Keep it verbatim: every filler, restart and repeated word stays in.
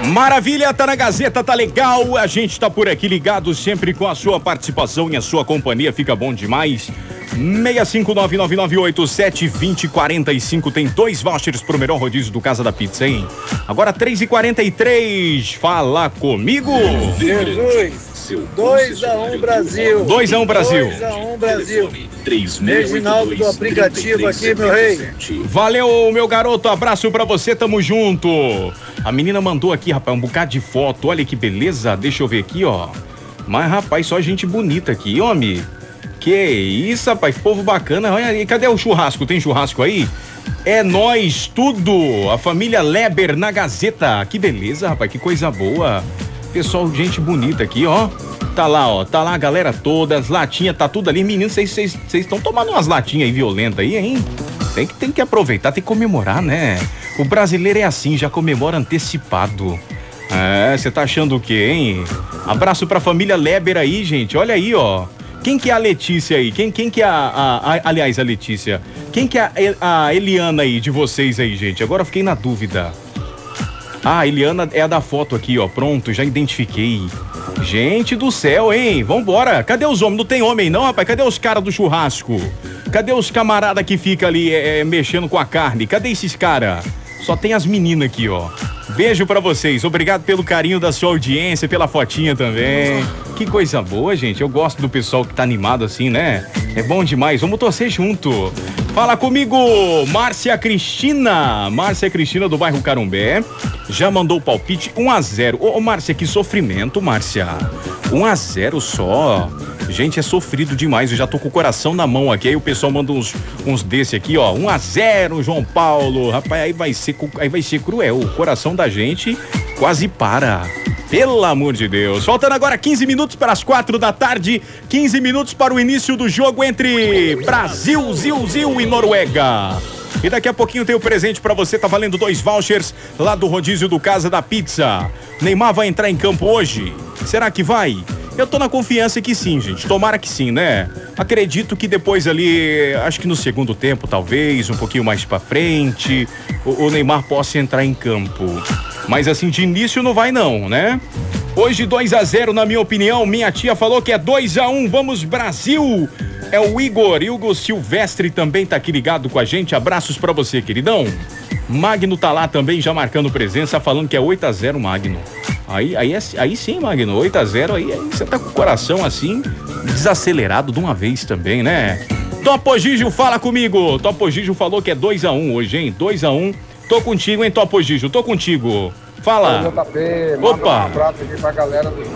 Maravilha, tá na Gazeta, tá legal, a gente tá por aqui ligado sempre com a sua participação e a sua companhia, fica bom demais. seis cinco nove nove nove oito sete dois zero quatro cinco tem dois vouchers pro melhor rodízio do Casa da Pizza, hein? Agora três e quarenta e três, fala comigo! Jesus! dois a um Brasil! dois a um Brasil! dois a um Brasil! Reginaldo do aplicativo aqui, meu rei! Valeu, meu garoto, abraço pra você, tamo junto! A menina mandou aqui, rapaz, um bocado de foto, olha que beleza, deixa eu ver aqui, ó. Mas, rapaz, só gente bonita aqui, homem. Que isso, rapaz, povo bacana. Olha aí, cadê o churrasco? Tem churrasco aí? É nóis, tudo! A família Leber na Gazeta. Que beleza, rapaz, que coisa boa. Pessoal, gente bonita aqui, ó. Tá lá, ó, tá lá a galera toda, as latinhas, tá tudo ali. Meninos, vocês estão tomando umas latinhas aí violentas aí, hein? Tem que, tem que aproveitar, tem que comemorar, né? O brasileiro é assim, já comemora antecipado. É, você tá achando o quê, hein? Abraço pra família Leber aí, gente. Olha aí, ó. Quem que é a Letícia aí? Quem, quem que é a, a, a... Aliás, a Letícia. Quem que é a, a Eliana aí de vocês aí, gente? Agora eu fiquei na dúvida. Ah, a Eliana é a da foto aqui, ó. Pronto, já identifiquei. Gente do céu, hein? Vambora. Cadê os homens? Não tem homem não, rapaz? Cadê os caras do churrasco? Cadê os camarada que fica ali é, é, mexendo com a carne? Cadê esses caras? Só tem as meninas aqui, ó. Beijo pra vocês. Obrigado pelo carinho da sua audiência, pela fotinha também. Que coisa boa, gente. Eu gosto do pessoal que tá animado assim, né? É bom demais. Vamos torcer junto. Fala comigo, Márcia Cristina. Márcia Cristina do bairro Carumbé. Já mandou o palpite um a zero. Ô, ô Márcia, que sofrimento, Márcia. um a zero só. Gente, é sofrido demais. Eu já tô com o coração na mão aqui. Aí o pessoal manda uns, uns desse aqui, ó. um a zero, João Paulo. Rapaz, aí vai ser, aí vai ser cruel. O coração da gente quase para. Pelo amor de Deus. Faltando agora quinze minutos para as quatro da tarde. quinze minutos para o início do jogo entre Brasil, Zil, Zil e Noruega. E daqui a pouquinho tem o presente pra você, tá valendo dois vouchers lá do rodízio do Casa da Pizza. Neymar vai entrar em campo hoje? Será que vai? Eu tô na confiança que sim, gente. Tomara que sim, né? Acredito que depois ali, acho que no segundo tempo, talvez, um pouquinho mais pra frente, o, o Neymar possa entrar em campo. Mas assim, de início não vai não, né? Hoje dois a zero, na minha opinião. Minha tia falou que é dois a um. Vamos, Brasil! É o Igor. Igor Silvestre também tá aqui ligado com a gente. Abraços pra você, queridão. Magno tá lá também, já marcando presença, falando que é oito a zero, Magno. Aí, aí, aí sim, Magno, oito a zero, aí, aí você tá com o coração assim, desacelerado de uma vez também, né? Topo Gigio, fala comigo. Topo Gigio falou que é dois a um hoje, hein? dois a um. Tô contigo, hein, Topo Gigio? Tô contigo. Fala. J P, manda Opa. um abraço aqui pra galera do